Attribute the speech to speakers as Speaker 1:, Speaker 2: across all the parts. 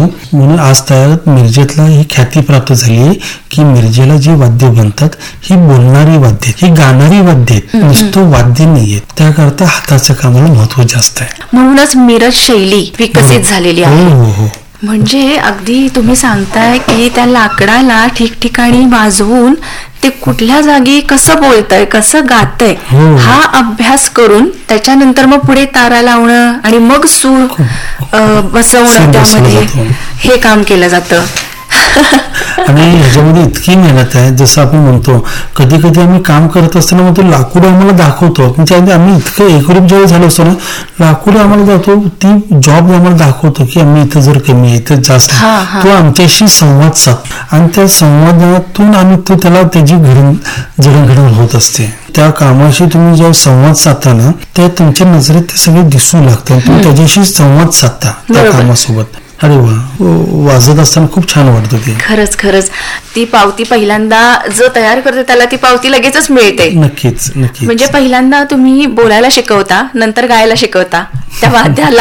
Speaker 1: म्हणून आज तयार मिरजेतला ही ख्याती प्राप्त झाली आहे की मिरजेला जी वाद्य बनतात ही बोलणारी वाद्य, ही गाणारी वाद्य, नुसतं वाद्य नाहीये. त्याकरता हाताच्या कामाला महत्व जास्त आहे.
Speaker 2: म्हणूनच मिरज शैली विकसित झालेली आहे.
Speaker 1: हो हो.
Speaker 2: म्हणजे अगदी तुम्ही सांगताय की त्या लाकडाला ठिकठिकाणी वाजवून ते कुठल्या जागी कसं बोलतंय, कसं गातंय हा अभ्यास करून त्याच्यानंतर मग पुढे तारा लावणं आणि मग सूर बसवणं त्यामध्ये हे काम केलं जातं.
Speaker 1: आणि ह्याच्यामध्ये इतकी मेहनत आहे. जसं आपण म्हणतो कधी कधी आम्ही काम करत असताना मग तो लाकूड आम्हाला दाखवतो. म्हणजे आम्ही इतकं एकरूप ज्यावेळी झालो असतो ना, लाकूड आम्हाला जातो, ती जॉब आम्हाला दाखवतो की आम्ही इथं जर कमी आहे इथं जास्त, तो आमच्याशी संवाद साध आणि त्या संवादातून आम्ही तो त्याला त्याची जडणघडण होत असते. त्या कामाशी तुम्ही जेव्हा संवाद साधताना त्या तुमच्या नजरेत ते सगळे दिसू लागतात. तुम्ही त्याच्याशी संवाद साधता त्या कामासोबत. अरे वा, वाजत असताना खूप छान वाटतं ते.
Speaker 2: खरंच ती पावती पहिल्यांदा जो तयार करतो त्याला ती पावती लगेचच मिळते.
Speaker 1: नक्कीच.
Speaker 2: म्हणजे पहिल्यांदा तुम्ही बोलायला शिकवता, नंतर गायला शिकवता त्या वाद्याला.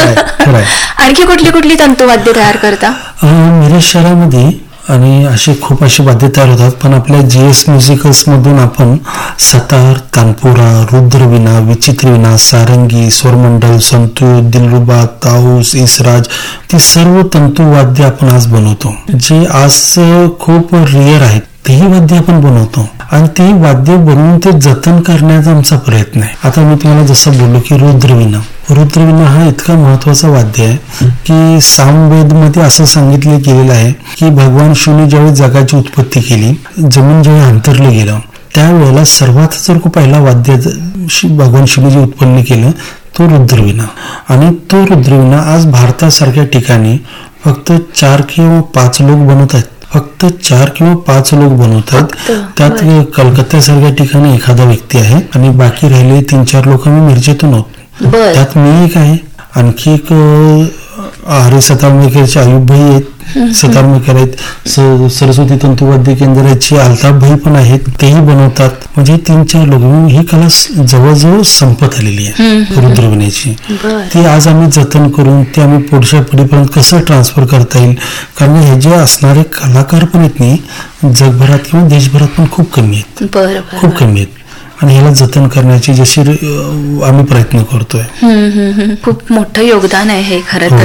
Speaker 2: आणखी कुठली कुठली तंतुवाद्य तयार करता?
Speaker 1: मिरज शहरामध्ये आणि खूप अशी वाद्य तयार होतात. पण आपल्या GS म्युझिकल्स मधून आपण सतार, तानपुरा, रुद्रवीणा, विचित्रवीणा, सारंगी, स्वरमंडल, संतूर, दिलरुबा, ताऊस, इसराज, ती सर्व तंतुवाद्य आपण आज बनवतो. जे आज खूप रिअर आहेत तेही वाद्य आपण बनवतो आणि ती वाद्य बनवून ते जतन करण्याचा आमचा प्रयत्न आहे. आता मी तुम्हाला जसं बोललो की रुद्रवीणा हा इतका महत्वाचा वाद्य आहे की सामवेद मध्ये असं सांगितलं गेलेलं आहे की भगवान शिवने ज्यावेळी जगाची उत्पत्ती केली, जमीन जेव्हा अंतरलं गेलं त्यावेळेला सर्वात जर पहिला वाद्य भगवान शिवने जे उत्पन्न केलं तो रुद्रवीणा. आणि तो रुद्रवीणा आज भारतासारख्या ठिकाणी फक्त 4 किंवा 5 लोक बनवत आहेत. फक्त 4 किंवा 5 लोक बनवतात. त्यात कलकत्त्यासारख्या ठिकाणी एखादा व्यक्ती आहे आणि बाकी राहिले 3-4 लोक आम्ही मिरजेतून आहोत. त्यात मी एक आहे, आणखी एक आर्य सतारमेकरचे आयुब भाई आहेत, सतारमेकर आहेत, सरस्वती तंतुवाद्य केंद्राची अल्ताफ भाई पण आहेत, तेही बनवतात. म्हणजे 3-4 लोक. ही कला जवळजवळ संपत आलेली आहे रुद्रवीणेची. ती आज आम्ही जतन करून ते आम्ही पुढच्या पिढीपर्यंत कसं ट्रान्सफर करता येईल, कारण हे जे असणारे कलाकार पण आहेत नाही जगभरात किंवा देशभरात पण खूप कमी आहेत, खूप कमी आहेत. आणि ह्याला जतन करण्याची जशी आम्ही प्रयत्न करतोय.
Speaker 2: खूप मोठं योगदान आहे हे खरं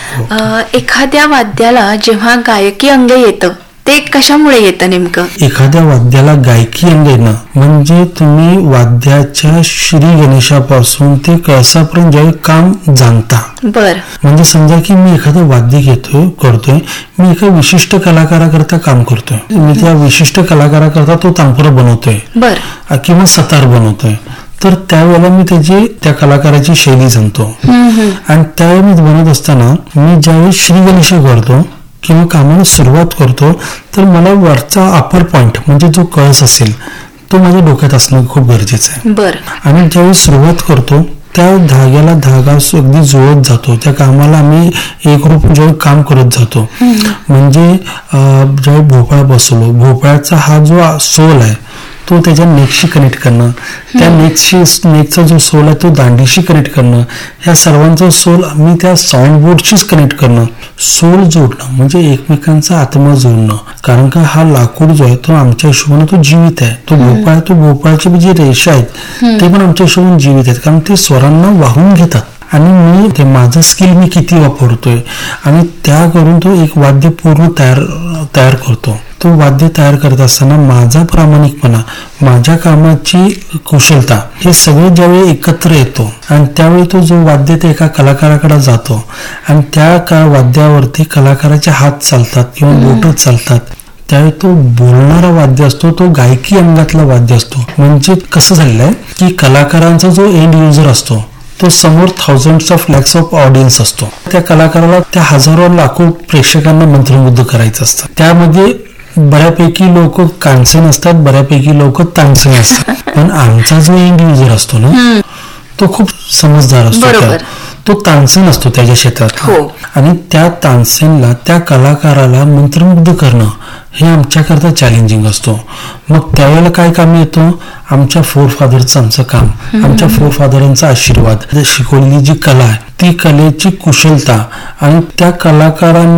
Speaker 2: तर. एखाद्या वाद्याला जेव्हा गायकी अंग येतं ते कशामुळे येतं नेमकं?
Speaker 1: एखाद्या वाद्याला गायकी अंग येणं म्हणजे तुम्ही वाद्याच्या श्री गणेशापासून ते कळसापर्यंत ज्यावेळी काम जाणता. म्हणजे समजा की मी एखादं वाद्य करतोय, मी एका विशिष्ट कलाकाराकरता काम करतोय, मी त्या विशिष्ट कलाकाराकरता तो तानपुरा बनवतोय किंवा सतार बनवतोय, तर त्यावेळेला मी त्या कलाकाराची शैली जाणतो. आणि त्यावेळी मी बनवत असताना मी ज्यावेळी श्री गणेश करतो किंवा कामाला सुरुवात करतो तर मला वरचा अपर पॉइंट म्हणजे जो कळस असेल तो माझ्या डोक्यात असणं खूप गरजेचं आहे. आणि ज्यावेळी सुरुवात करतो त्या धाग्याला धागा अगदी जुळत जातो. त्या कामाला आम्ही एकरूप जेव्हा काम करत जातो. म्हणजे जेव्हा भोपळा बसवलो, भोपळ्याचा हा जो सोल आहे तो त्याच्या नेकशी कनेक्ट करणं, त्या नेकचा जो सोल आहे तो दांडीशी कनेक्ट करणं, ह्या सर्वांचा सोल मी त्या साऊंड बोर्डशीच कनेक्ट करणं, सोल जोडणं म्हणजे एकमेकांचा आत्मा जोडणं. कारण का हा लाकूड जो आहे तो आमच्या हिशोबाने तो जीवित आहे. तो भोपळाची जी रेषा आहेत ते पण आमच्या हिशोबाने जीवित आहेत, कारण ते स्वरांना वाहून घेतात. आणि मी ते माझं स्किल मी किती वापरतोय आणि त्या करून तो एक वाद्य पूर्ण तयार करतो. तो वाद्य तयार करत असताना माझा प्रामाणिकपणा, माझ्या कामाची कुशलता हे सगळे ज्यावेळी एकत्र येतो आणि त्यावेळी तो जो वाद्य ते एका कलाकाराकडे जातो आणि त्या वाद्यावरती कलाकाराचे हात चालतात किंवा बोट चालतात, त्यावेळी तो बोलणारा वाद्य असतो, तो गायकी अंगातला वाद्य असतो. म्हणजे कसं झालेलं आहे की कलाकारांचा जो एंड युजर असतो तो समोर thousands of lakhs of audience असतो. त्या कलाकाराला त्या हजारो लाखो प्रेक्षकांना मंत्रमुग्ध करायचं असतं. त्यामध्ये बऱ्यापैकी लोक कांचन असतात, बऱ्यापैकी लोक तानसेन असतात. पण आमचा जो एंड युजर असतो ना तो खूप समजदार असतो. तो तानसेन असतो त्याच्या क्षेत्रात. आणि त्या तानसेनला, त्या कलाकाराला मंत्रमुग्ध करणं हे आमच्याकरता चॅलेंजिंग असतो. मग त्यावेळेला काय काम येतो? आमच्या फोरफादरचं आमचं काम, आमच्या फोरफादरांचा आशीर्वाद, शिकवलेली जी कला आहे ती कलेची कुशलता आणि त्या कलाकारांना